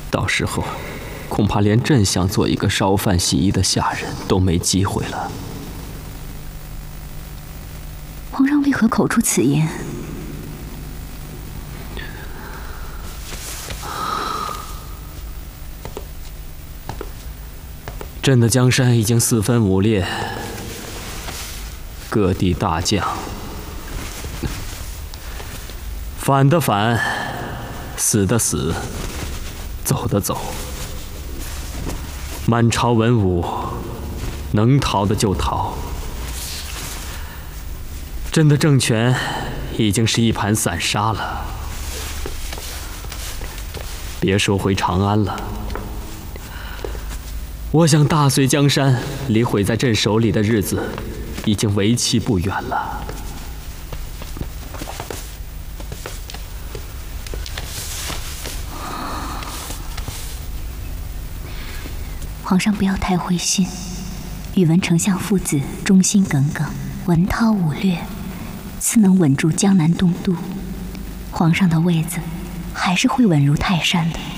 到时候，恐怕连朕想做一个烧饭洗衣的下人都没机会了。 皇上为何口出此言？ 朕的江山已经四分五裂，各地大将，反的反，死的死，走的走。满朝文武，能逃的就逃。朕的政权已经是一盘散沙了，别说回长安了。我想大隋江山离毁在朕手里的日子，已经为期不远了。 皇上不要太灰心，宇文丞相父子忠心耿耿，文韬武略，自能稳住江南东都。皇上的位子还是会稳如泰山的。